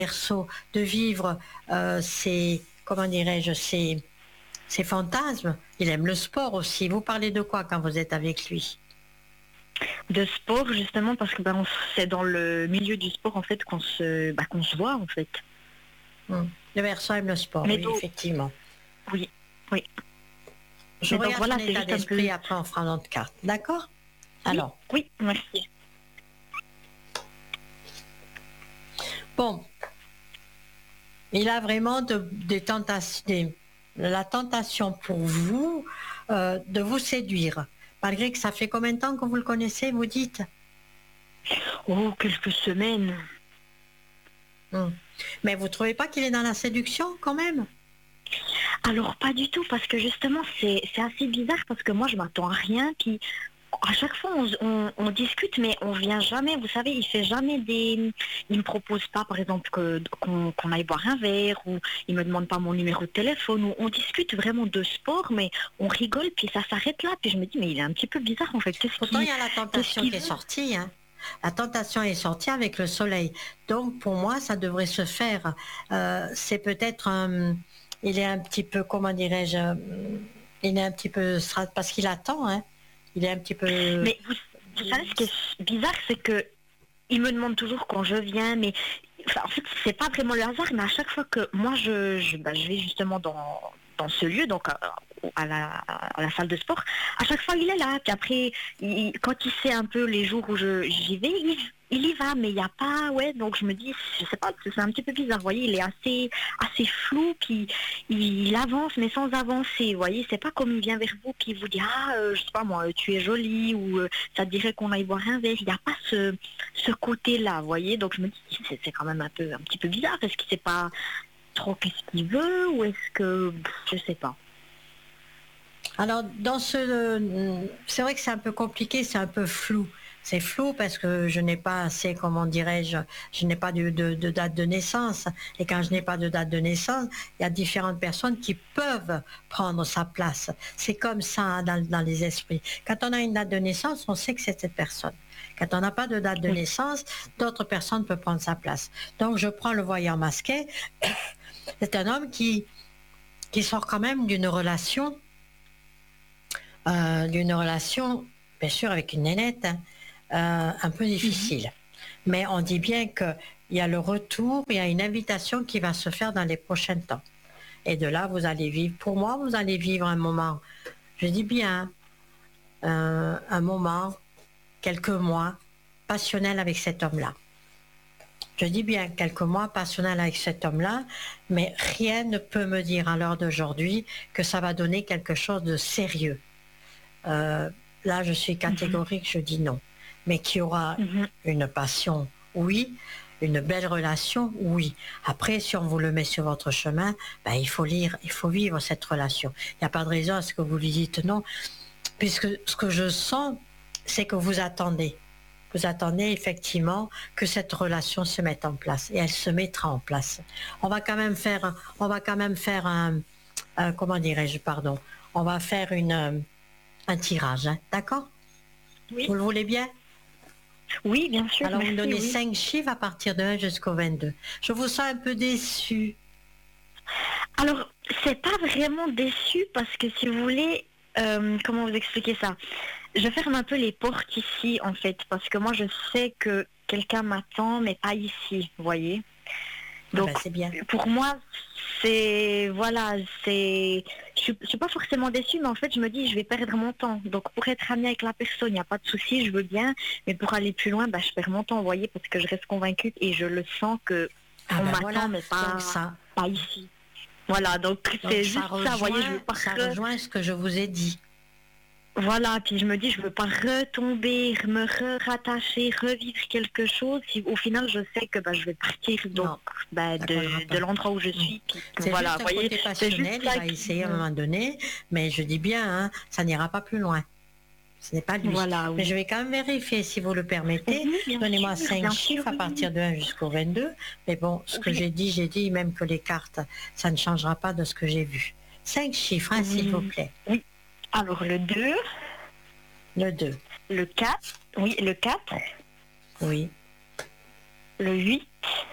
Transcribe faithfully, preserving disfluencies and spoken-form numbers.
Verseau de vivre euh, ses, comment dirais-je, ses, ses fantasmes. Il aime le sport aussi. Vous parlez de quoi quand vous êtes avec lui? De sport, justement, parce que ben, on- c'est dans le milieu du sport, en fait, qu'on se, bah, qu'on se voit, en fait. Hmm. Le Verseau aime le sport, Mais oui, donc, effectivement. oui, oui. Je Mais donc, regarde son voilà, c'est état juste un peu... d'esprit, après on fera notre carte. D'accord? Oui, Alors, oui, merci. bon, il a vraiment de, des tentations, des- la tentation pour vous euh, de vous séduire. Malgré que ça fait combien de temps que vous le connaissez, vous dites? Oh, quelques semaines. Hmm. Mais vous trouvez pas qu'il est dans la séduction quand même? Alors, pas du tout, parce que justement, c'est c'est assez bizarre, parce que moi, je m'attends à rien, puis à chaque fois, on, on- on discute, mais on vient jamais, vous savez, il fait jamais des... Il me propose pas, par exemple, que qu'on qu'on aille boire un verre, ou il me demande pas mon numéro de téléphone, ou on discute vraiment de sport, mais on rigole, puis ça s'arrête là, puis je me dis, mais il est un petit peu bizarre, en fait, qu'est-ce Pourtant, il qui y a la qu'est-ce tentation qu'il qui est veut? sortie, hein. La tentation est sortie avec le soleil. Donc, pour moi, ça devrait se faire. Euh, c'est peut-être un... Il est un petit peu, comment dirais-je, euh, il est un petit peu... stra- parce qu'il attend, hein. Il est un petit peu... Mais vous, vous savez, ce qui est bizarre, c'est que il me demande toujours quand je viens, mais enfin, en fait, c'est pas vraiment le hasard, mais à chaque fois que moi je, je, bah, je vais justement dans, dans ce lieu, donc à, à la, à la salle de sport, à chaque fois il est là. Puis après, il- quand il sait un peu les jours où je, j'y vais, il, il y va, mais il n'y a pas, ouais, donc je me dis, je sais pas, c'est un petit peu bizarre, vous voyez, il est assez, assez flou, puis il avance, mais sans avancer, vous voyez, c'est pas comme il vient vers vous, puis il vous dit, ah, euh, je sais pas moi, tu es jolie, ou euh, ça te dirait qu'on aille boire un verre, il n'y a pas ce ce côté-là, vous voyez. Donc je me dis, c'est c'est quand même un peu, un petit peu bizarre. Est-ce qu'il sait pas trop qu'est-ce qu'il veut, ou est-ce que, pff, je sais pas. Alors, dans ce, c'est vrai que c'est un peu compliqué, c'est un peu flou. C'est flou parce que je n'ai pas assez, comment dirais-je, je n'ai pas de, de- de date de naissance. Et quand je n'ai pas de date de naissance, il y a différentes personnes qui peuvent prendre sa place. C'est comme ça, hein, dans, dans les esprits. Quand on a une date de naissance, on sait que c'est cette personne. Quand on n'a pas de date de Oui. naissance, d'autres personnes peuvent prendre sa place. Donc, je prends le voyant masqué. C'est un homme qui, qui sort quand même d'une relation euh, d'une relation, bien sûr, avec une nénette, hein, euh, un peu Mhm. difficile. Mais on dit bien qu'il y a le retour, il y a une invitation qui va se faire dans les prochains temps. Et de là, vous allez vivre, pour moi, vous allez vivre un moment, je dis bien, euh, un moment, quelques mois, passionnel avec cet homme-là. Je dis bien quelques mois passionnel avec cet homme-là, mais rien ne peut me dire à l'heure d'aujourd'hui que ça va donner quelque chose de sérieux. Euh, Là, je suis Mhm. catégorique, je dis non. Mais qu'il y aura Mhm. une passion, oui. Une belle relation, oui. Après, si on vous le met sur votre chemin, ben, il faut lire, il faut vivre cette relation. Il n'y a pas de raison à ce que vous lui dites non, puisque ce que je sens, c'est que vous attendez. Vous attendez effectivement que cette relation se mette en place, et elle se mettra en place. On va quand même faire, on va quand même faire un, un comment dirais-je, pardon, on va faire une un tirage, hein, d'accord? Vous Oui, le voulez bien? oui, bien sûr, Alors, vous me merci, donnez oui. cinq chiffres à partir de un jusqu'au vingt-deux. Je vous sens un peu déçu. Alors, c'est pas vraiment déçu, parce que si vous voulez, euh, comment vous expliquer ça? Je ferme un peu les portes ici, en fait, parce que moi, je sais que quelqu'un m'attend, mais pas ici, vous voyez. Ah Donc, ben, c'est bien. pour moi, c'est, voilà, c'est, je suis, je suis pas forcément déçue, mais en fait, je me dis, je vais perdre mon temps. Donc, pour être amie avec la personne, il n'y a pas de souci, je veux bien, mais pour aller plus loin, bah, je perds mon temps, vous voyez, parce que je reste convaincue et je le sens que Ah on ben m'attend, voilà. mais Donc pas, ça, pas ici. Voilà, donc donc c'est ça juste ça, vous voyez, je veux rejoint, pas ça re- rejoint ce que je vous ai dit. voilà, puis je me dis, je veux pas retomber, me re-rattacher, revivre quelque chose. Si au final, je sais que bah, je vais partir donc Non, bah, ça collera de, de pas. l'endroit où je Mm. suis. Puis que C'est voilà, juste vous un voyez, côté c'est juste passionnel. Il ça va qui essayer à un me... moment donné, mais je dis bien, hein, ça n'ira pas plus loin. Ce n'est pas lui. Voilà, Mais je oui. vais quand même vérifier, si vous le permettez. Oui, bien Donnez-moi sûr, cinq bien sûr, chiffres à oui. partir de un jusqu'au vingt-deux. Mais bon, ce que Oui, j'ai dit, j'ai dit, même que les cartes, ça ne changera pas de ce que j'ai vu. Cinq chiffres, hein, s'il vous oui, plaît. oui. Alors le deux, Le deux, le quatre, oui, le quatre, oui, le huit,